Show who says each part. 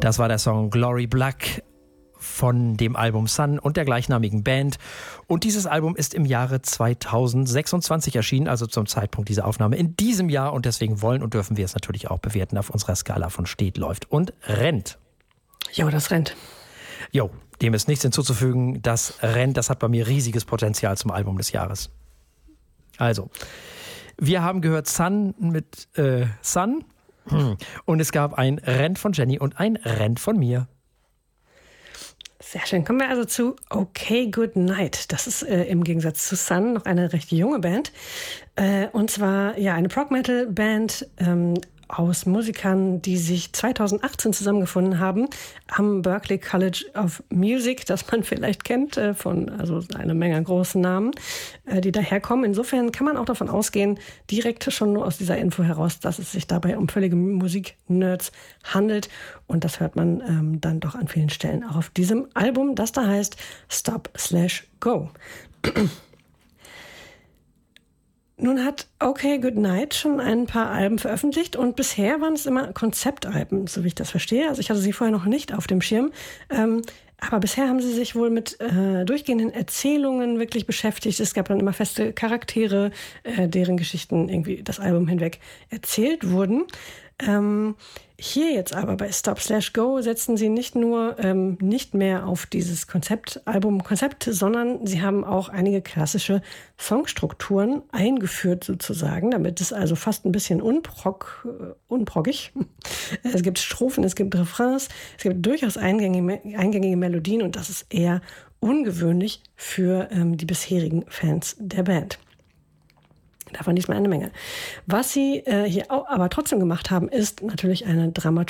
Speaker 1: Das war der Song Glory Black von dem Album Sun und der gleichnamigen Band. Und dieses Album ist im Jahre 2026 erschienen, also zum Zeitpunkt dieser Aufnahme in diesem Jahr. Und deswegen wollen und dürfen wir es natürlich auch bewerten auf unserer Skala von steht, läuft und rennt.
Speaker 2: Jo, das rennt.
Speaker 1: Jo, dem ist nichts hinzuzufügen. Das rennt, das hat bei mir riesiges Potenzial zum Album des Jahres. Also, wir haben gehört Sun mit Sun. Und es gab ein Renn von Jenny und ein Renn von mir.
Speaker 2: Sehr schön. Kommen wir also zu Okay Good Night. Das ist im Gegensatz zu Sun noch eine recht junge Band. Und zwar ja eine Prog-Metal-Band aus Musikern, die sich 2018 zusammengefunden haben am Berklee College of Music, das man vielleicht kennt von also einer Menge großen Namen, die daherkommen. Insofern kann man auch davon ausgehen, direkt schon nur aus dieser Info heraus, dass es sich dabei um völlige Musik-Nerds handelt. Und das hört man dann doch an vielen Stellen auch auf diesem Album, das da heißt Stop/Go. Nun hat Okay Good Night schon ein paar Alben veröffentlicht und bisher waren es immer Konzeptalben, so wie ich das verstehe. Also ich hatte sie vorher noch nicht auf dem Schirm. Aber bisher haben sie sich wohl mit durchgehenden Erzählungen wirklich beschäftigt. Es gab dann immer feste Charaktere, deren Geschichten irgendwie das Album hinweg erzählt wurden. Hier jetzt aber bei Stop/Go setzen sie nicht nur nicht mehr auf dieses Albumkonzept, sondern sie haben auch einige klassische Songstrukturen eingeführt sozusagen, damit es also fast ein bisschen unproggig. Es gibt Strophen, es gibt Refrains, es gibt durchaus eingängige Melodien und das ist eher ungewöhnlich für die bisherigen Fans der Band. Davon diesmal eine Menge. Was sie hier aber trotzdem gemacht haben, ist natürlich eine